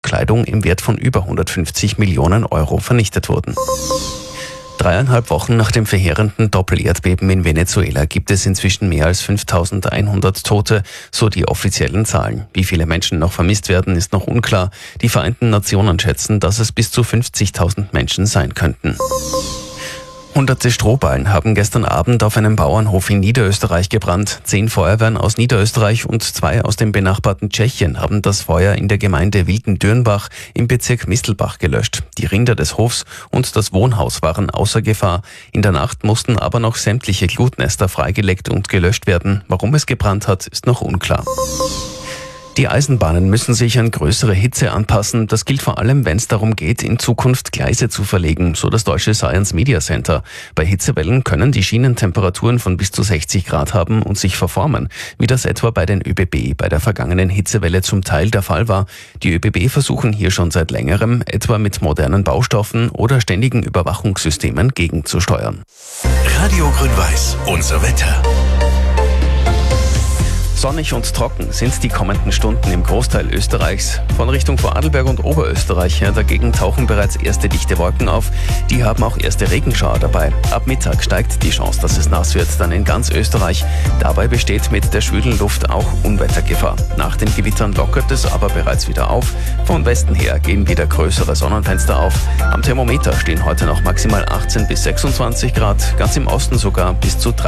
Bekleidung im Wert von über 150 Millionen Euro vernichtet wurden. 3,5 Wochen nach dem verheerenden Doppelerdbeben in Venezuela gibt es inzwischen mehr als 5.100 Tote, so die offiziellen Zahlen. Wie viele Menschen noch vermisst werden, ist noch unklar. Die Vereinten Nationen schätzen, dass es bis zu 50.000 Menschen sein könnten. Hunderte Strohballen haben gestern Abend auf einem Bauernhof in Niederösterreich gebrannt. 10 Feuerwehren aus Niederösterreich und 2 aus dem benachbarten Tschechien haben das Feuer in der Gemeinde Wilden-Dürnbach im Bezirk Mistelbach gelöscht. Die Rinder des Hofs und das Wohnhaus waren außer Gefahr. In der Nacht mussten aber noch sämtliche Glutnester freigelegt und gelöscht werden. Warum es gebrannt hat, ist noch unklar. Die Eisenbahnen müssen sich an größere Hitze anpassen. Das gilt vor allem, wenn es darum geht, in Zukunft Gleise zu verlegen, so das deutsche Science Media Center. Bei Hitzewellen können die Schienen Temperaturen von bis zu 60 Grad haben und sich verformen, wie das etwa bei den ÖBB bei der vergangenen Hitzewelle zum Teil der Fall war. Die ÖBB versuchen hier schon seit längerem, etwa mit modernen Baustoffen oder ständigen Überwachungssystemen gegenzusteuern. Radio Grün-Weiß, unser Wetter. Sonnig und trocken sind die kommenden Stunden im Großteil Österreichs. Von Richtung Vorarlberg und Oberösterreich her dagegen tauchen bereits erste dichte Wolken auf. Die haben auch erste Regenschauer dabei. Ab Mittag steigt die Chance, dass es nass wird, dann in ganz Österreich. Dabei besteht mit der schwülen Luft auch Unwettergefahr. Nach den Gewittern lockert es aber bereits wieder auf. Von Westen her gehen wieder größere Sonnenfenster auf. Am Thermometer stehen heute noch maximal 18 bis 26 Grad, ganz im Osten sogar bis zu 30.